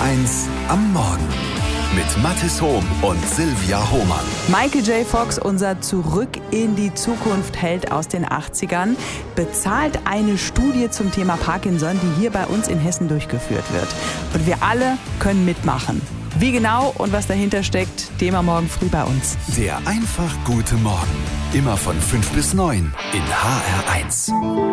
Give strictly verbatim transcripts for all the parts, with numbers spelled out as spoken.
eins am Morgen mit Mathis Hohm und Silvia Hohmann. Michael J. Fox, unser Zurück in die Zukunft Held aus den achtzigern, bezahlt eine Studie zum Thema Parkinson, die hier bei uns in Hessen durchgeführt wird. Und wir alle können mitmachen. Wie genau und was dahinter steckt, Thema morgen früh bei uns. Der einfach gute Morgen. Immer von fünf bis neun in H R eins.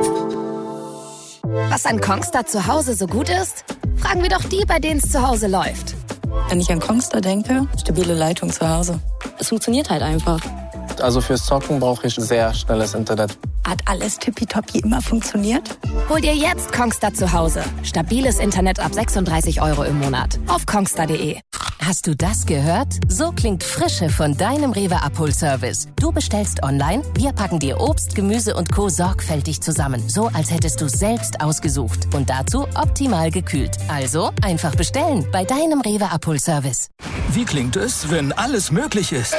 Was an Kongstar zu Hause so gut ist? Fragen wir doch die, bei denen es zu Hause läuft. Wenn ich an Kongstar denke, stabile Leitung zu Hause. Es funktioniert halt einfach. Also fürs Zocken brauche ich sehr schnelles Internet. Hat alles tippitoppi immer funktioniert? Hol dir jetzt Kongstar zu Hause. Stabiles Internet ab sechsunddreißig Euro im Monat. Auf kongstar punkt de. Hast du das gehört? So klingt Frische von deinem Rewe-Abholservice. Du bestellst online, wir packen dir Obst, Gemüse und Co. sorgfältig zusammen. So, als hättest du selbst ausgesucht. Und dazu optimal gekühlt. Also einfach bestellen bei deinem Rewe-Abholservice. Wie klingt es, wenn alles möglich ist?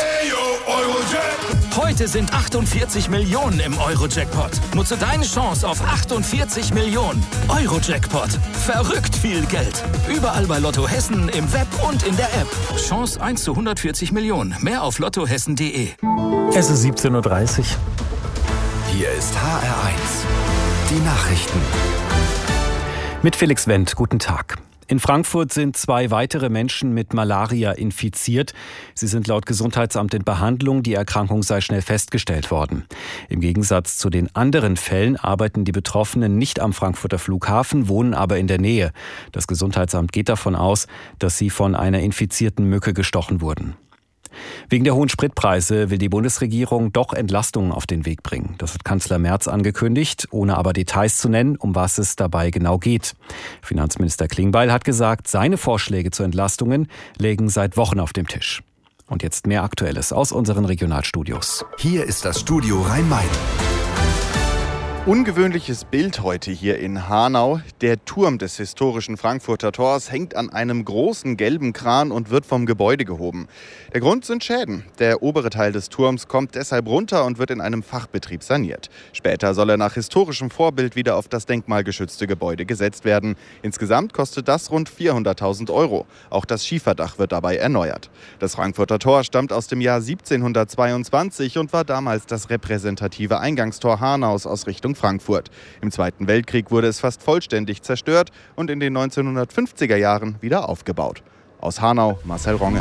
Heute sind achtundvierzig Millionen im Euro-Jackpot. Nutze deine Chance auf achtundvierzig Millionen. Euro-Jackpot. Verrückt viel Geld. Überall bei Lotto Hessen, im Web und in der App. Chance eins zu hundertvierzig Millionen. Mehr auf lottohessen punkt de. Es ist siebzehn Uhr dreißig. Hier ist H R eins. Die Nachrichten. Mit Felix Wendt. Guten Tag. In Frankfurt sind zwei weitere Menschen mit Malaria infiziert. Sie sind laut Gesundheitsamt in Behandlung. Die Erkrankung sei schnell festgestellt worden. Im Gegensatz zu den anderen Fällen arbeiten die Betroffenen nicht am Frankfurter Flughafen, wohnen aber in der Nähe. Das Gesundheitsamt geht davon aus, dass sie von einer infizierten Mücke gestochen wurden. Wegen der hohen Spritpreise will die Bundesregierung doch Entlastungen auf den Weg bringen. Das hat Kanzler Merz angekündigt, ohne aber Details zu nennen, um was es dabei genau geht. Finanzminister Klingbeil hat gesagt, seine Vorschläge zu Entlastungen lägen seit Wochen auf dem Tisch. Und jetzt mehr Aktuelles aus unseren Regionalstudios. Hier ist das Studio Rhein-Main. Ungewöhnliches Bild heute hier in Hanau. Der Turm des historischen Frankfurter Tors hängt an einem großen gelben Kran und wird vom Gebäude gehoben. Der Grund sind Schäden. Der obere Teil des Turms kommt deshalb runter und wird in einem Fachbetrieb saniert. Später soll er nach historischem Vorbild wieder auf das denkmalgeschützte Gebäude gesetzt werden. Insgesamt kostet das rund vierhunderttausend Euro. Auch das Schieferdach wird dabei erneuert. Das Frankfurter Tor stammt aus dem Jahr siebzehnhundertzweiundzwanzig und war damals das repräsentative Eingangstor Hanaus aus Richtung Frankfurt. Im Zweiten Weltkrieg wurde es fast vollständig zerstört und in den neunzehnhundertfünfziger Jahren wieder aufgebaut. Aus Hanau, Marcel Ronge.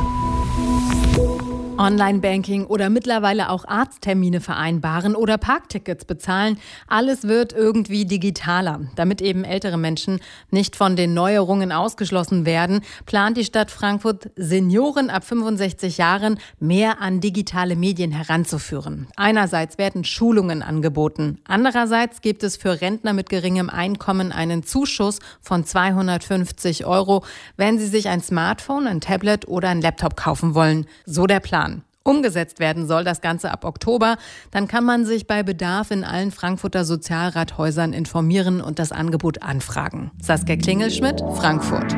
Online-Banking oder mittlerweile auch Arzttermine vereinbaren oder Parktickets bezahlen. Alles wird irgendwie digitaler. Damit eben ältere Menschen nicht von den Neuerungen ausgeschlossen werden, plant die Stadt Frankfurt, Senioren ab fünfundsechzig Jahren mehr an digitale Medien heranzuführen. Einerseits werden Schulungen angeboten. Andererseits gibt es für Rentner mit geringem Einkommen einen Zuschuss von zweihundertfünfzig Euro, wenn sie sich ein Smartphone, ein Tablet oder ein Laptop kaufen wollen. So der Plan. Umgesetzt werden soll das Ganze ab Oktober. Dann kann man sich bei Bedarf in allen Frankfurter Sozialrathäusern informieren und das Angebot anfragen. Saskia Klingelschmidt, Frankfurt.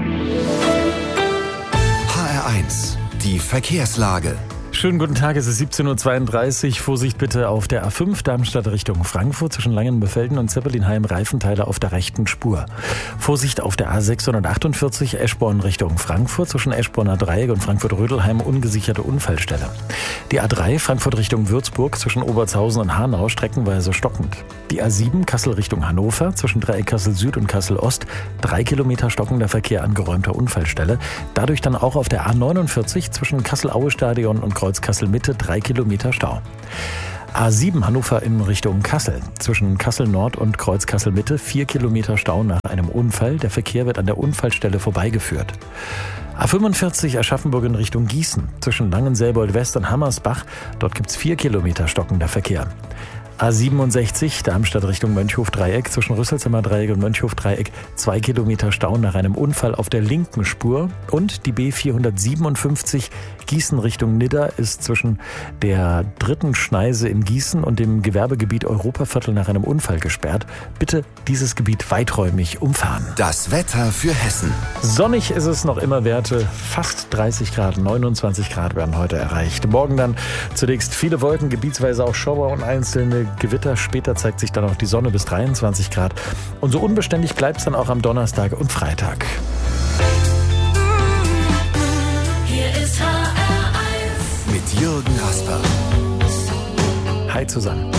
H R eins, die Verkehrslage. Schönen guten Tag, es ist siebzehn Uhr zweiunddreißig. Vorsicht bitte auf der A fünf Darmstadt Richtung Frankfurt zwischen Langenbefelden und Zeppelinheim, Reifenteile auf der rechten Spur. Vorsicht auf der A sechshundertachtundvierzig Eschborn Richtung Frankfurt zwischen Eschborner Dreieck und Frankfurt-Rödelheim ungesicherte Unfallstelle. Die A drei Frankfurt Richtung Würzburg zwischen Obertshausen und Hanau streckenweise stockend. Die A sieben Kassel Richtung Hannover zwischen Dreieck Kassel Süd und Kassel Ost drei Kilometer stockender Verkehr an geräumter Unfallstelle. Dadurch dann auch auf der A neunundvierzig zwischen Kassel-Aue-Stadion und Kreuz Kassel-Mitte drei Kilometer Stau. A sieben Hannover in Richtung Kassel. Zwischen Kassel Nord und Kreuz Kassel-Mitte vier Kilometer Stau nach einem Unfall. Der Verkehr wird an der Unfallstelle vorbeigeführt. A fünfundvierzig Aschaffenburg in Richtung Gießen. Zwischen Langenselbold West und Hammersbach. Dort gibt es vier Kilometer stockender Verkehr. A siebenundsechzig Darmstadt Richtung Mönchhof-Dreieck zwischen Rüsselsheimer Dreieck und Mönchhof-Dreieck zwei Kilometer Stau nach einem Unfall auf der linken Spur. Und die B vierhundertsiebenundfünfzig Gießen Richtung Nidda ist zwischen der dritten Schneise in Gießen und dem Gewerbegebiet Europaviertel nach einem Unfall gesperrt. Bitte dieses Gebiet weiträumig umfahren. Das Wetter für Hessen. Sonnig ist es noch immer, Werte fast dreißig Grad, neunundzwanzig Grad werden heute erreicht. Morgen dann zunächst viele Wolken, gebietsweise auch Schauer und einzelne Gewitter. Später zeigt sich dann auch die Sonne bis dreiundzwanzig Grad. Und so unbeständig bleibt es dann auch am Donnerstag und Freitag. Hi zusammen.